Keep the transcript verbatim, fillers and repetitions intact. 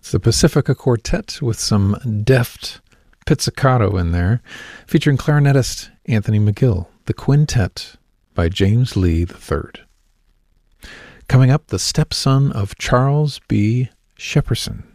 It's the Pacifica Quartet with some deft pizzicato in there, featuring clarinetist Anthony McGill, the Quintet by James Lee the third. Coming up, the stepson of Charles B. Shepperson.